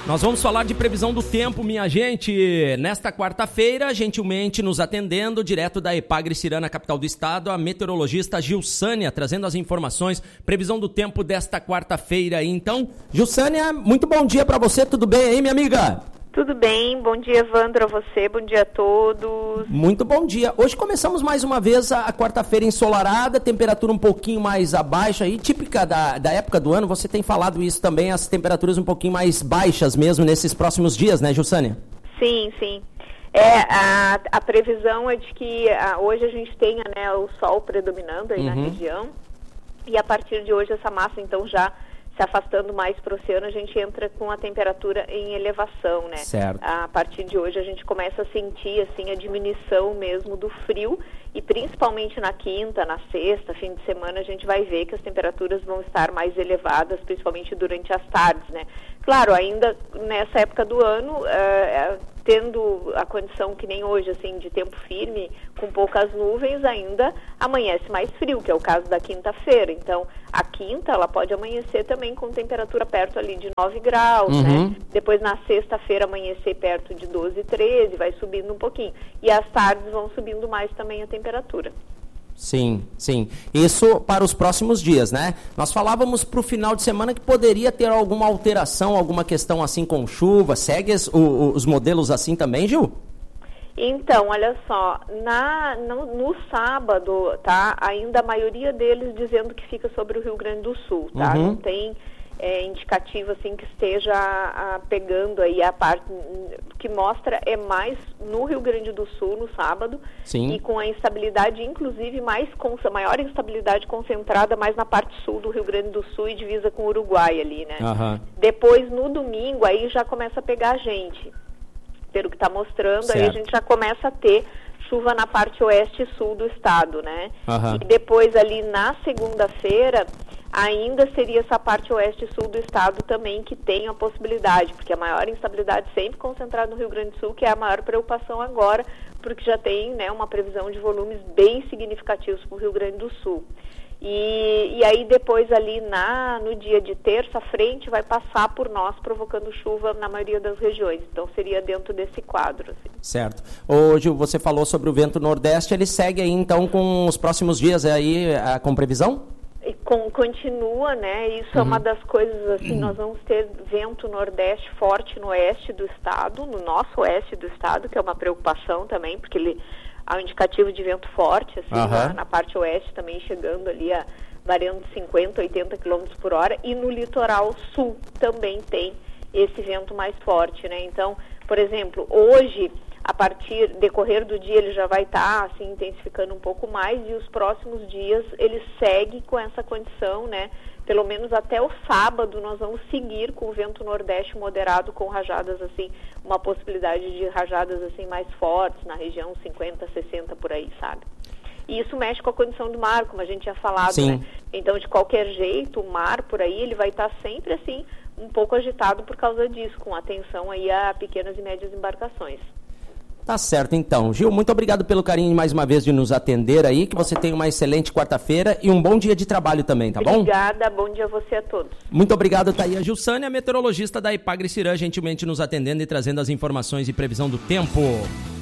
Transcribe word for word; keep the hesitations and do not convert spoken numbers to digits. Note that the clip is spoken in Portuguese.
Nós vamos falar de previsão do tempo, minha gente. Nesta quarta-feira, gentilmente nos atendendo, direto da Epagre Cirana, capital do estado, a meteorologista Gilsânia, trazendo as informações, previsão do tempo desta quarta-feira. Então, Gilsânia, muito bom dia para você, tudo bem aí, minha amiga? Tudo bem, bom dia, Evandro, a você, bom dia a todos. Muito bom dia. Hoje começamos mais uma vez a, a quarta-feira ensolarada, temperatura um pouquinho mais abaixo aí, típica da, da época do ano, você tem falado isso também, as temperaturas um pouquinho mais baixas mesmo nesses próximos dias, né, Gilsânia? Sim, sim. É, a, a previsão é de que a, hoje a gente tenha, né, o sol predominando aí uhum. na região, e a partir de hoje essa massa então já se afastando mais para o oceano, a gente entra com a temperatura em elevação, né? Certo. A partir de hoje a gente começa a sentir, assim, a diminuição mesmo do frio e principalmente na quinta, na sexta, fim de semana, a gente vai ver que as temperaturas vão estar mais elevadas, principalmente durante as tardes, né? Claro, ainda nessa época do ano, uh, tendo a condição que nem hoje, assim, de tempo firme, com poucas nuvens, ainda amanhece mais frio, que é o caso da quinta-feira. Então, a quinta, ela pode amanhecer também com temperatura perto ali de nove graus, uhum. né? Depois, na sexta-feira, amanhecer perto de doze, treze, vai subindo um pouquinho. E as tardes vão subindo mais também a temperatura. Sim, sim. Isso para os próximos dias, né? Nós falávamos para o final de semana que poderia ter alguma alteração, alguma questão assim com chuva. Segue os, os modelos assim também, Gil? Então, olha só, na, no, no sábado, tá? Ainda a maioria deles dizendo que fica sobre o Rio Grande do Sul, tá? Uhum. Não tem é, indicativo, assim, que esteja a, pegando aí a parte que mostra é mais no Rio Grande do Sul, no sábado. Sim. E com a instabilidade, inclusive, mais con- maior instabilidade concentrada mais na parte sul do Rio Grande do Sul e divisa com o Uruguai ali, né? Uhum. Depois, no domingo, aí já começa a pegar a gente. Pelo que está mostrando, certo. Aí a gente já começa a ter chuva na parte oeste e sul do estado, né? Uhum. E depois ali na segunda-feira, ainda seria essa parte oeste e sul do estado também que tem a possibilidade, porque a maior instabilidade sempre concentrada no Rio Grande do Sul, que é a maior preocupação agora, porque já tem, né, uma previsão de volumes bem significativos para o Rio Grande do Sul. E, e aí depois ali na, no dia de terça, a frente vai passar por nós, provocando chuva na maioria das regiões. Então seria dentro desse quadro. Assim. Certo. Hoje você falou sobre o vento nordeste, ele segue aí então com os próximos dias aí com previsão? E com, continua, né? Isso uhum. é uma das coisas, assim, uhum. nós vamos ter vento nordeste forte no oeste do estado, no nosso oeste do estado, que é uma preocupação também, porque ele há um indicativo de vento forte, assim, uhum. na, na parte oeste também chegando ali a variando de cinquenta, oitenta quilômetros por hora, e no litoral sul também tem esse vento mais forte, né? Então, por exemplo, hoje, a partir, decorrer do dia, ele já vai estar, tá, assim, intensificando um pouco mais, e os próximos dias ele segue com essa condição, né? Pelo menos até o sábado nós vamos seguir com o vento nordeste moderado, com rajadas, assim, uma possibilidade de rajadas, assim, mais fortes, na região cinquenta, sessenta por aí, sabe? E isso mexe com a condição do mar, como a gente tinha falado, Sim. né? Então, de qualquer jeito, o mar por aí, ele vai estar sempre, assim, um pouco agitado por causa disso, com atenção aí a pequenas e médias embarcações. Tá certo, então. Gil, muito obrigado pelo carinho mais uma vez de nos atender aí, que você tenha uma excelente quarta-feira e um bom dia de trabalho também, tá bom? Obrigada, bom dia a você a todos. Muito obrigado, tá aí a Gilsânia, meteorologista da Epagre Cirana, gentilmente nos atendendo e trazendo as informações e previsão do tempo.